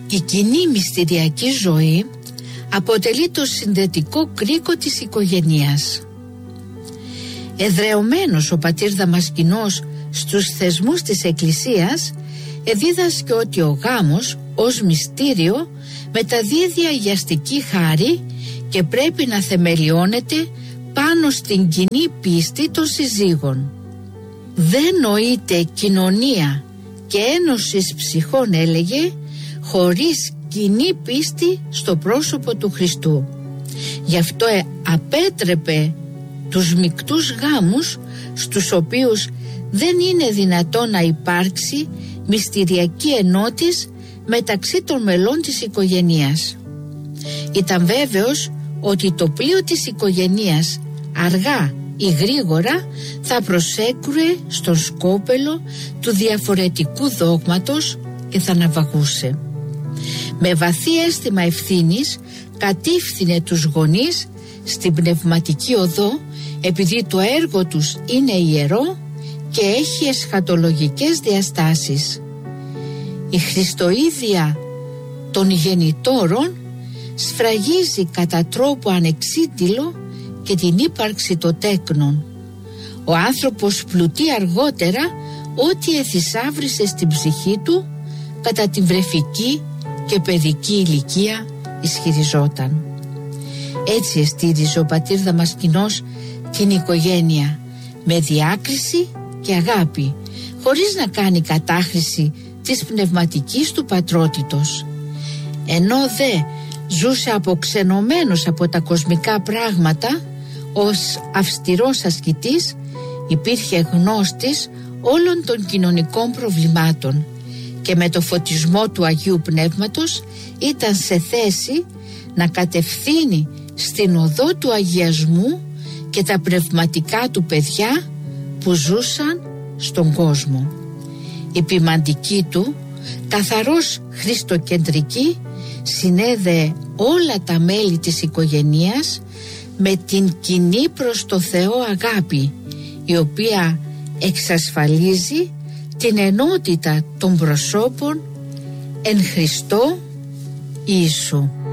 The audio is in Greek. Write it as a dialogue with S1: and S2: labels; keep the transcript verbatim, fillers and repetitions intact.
S1: Η κοινή μυστηριακή ζωή αποτελεί το συνδετικό κρίκο της οικογένειας. Εδρεωμένος ο πατήρ Δαμασκηνός στους θεσμούς της Εκκλησίας, εδίδασκε ότι ο γάμος ως μυστήριο μεταδίδει αγιαστική χάρη και πρέπει να θεμελιώνεται πάνω στην κοινή πίστη των συζύγων. Δεν νοείται κοινωνία και ένωσης ψυχών, έλεγε, χωρίς κοινή πίστη στο πρόσωπο του Χριστού. Γι' αυτό ε, απέτρεπε τους μικτούς γάμους, στους οποίους δεν είναι δυνατό να υπάρξει μυστηριακή ενότης μεταξύ των μελών της οικογένειας. Ήταν βέβαιος ότι το πλοίο της οικογένειας αργά ή γρήγορα θα προσέκρουε στον σκόπελο του διαφορετικού δόγματος και θα ναυαγούσε. Με βαθύ αίσθημα ευθύνης κατήφθηνε τους γονείς στην πνευματική οδό, επειδή το έργο τους είναι ιερό και έχει εσχατολογικές διαστάσεις. Η χριστοίδια των γεννητόρων σφραγίζει κατά τρόπο ανεξίτηλο και την ύπαρξη των τέκνων. Ο άνθρωπος πλουτεί αργότερα ό,τι εθησάβρισε στην ψυχή του κατά την βρεφική και παιδική ηλικία, ισχυριζόταν. Έτσι εστήριζε ο πατήρ Δαμασκηνός την οικογένεια, με διάκριση και αγάπη, χωρίς να κάνει κατάχρηση της πνευματικής του πατρότητος. Ενώ δε ζούσε αποξενωμένος από τα κοσμικά πράγματα, ως αυστηρός ασκητής υπήρχε γνώστης όλων των κοινωνικών προβλημάτων και με το φωτισμό του Αγίου Πνεύματος ήταν σε θέση να κατευθύνει στην οδό του αγιασμού και τα πνευματικά του παιδιά που ζούσαν στον κόσμο. Η ποιμαντική του, καθαρός χριστοκεντρική, συνέδεε όλα τα μέλη της οικογένειας με την κοινή προς το Θεό αγάπη, η οποία εξασφαλίζει την ενότητα των προσώπων εν Χριστώ Ιησού.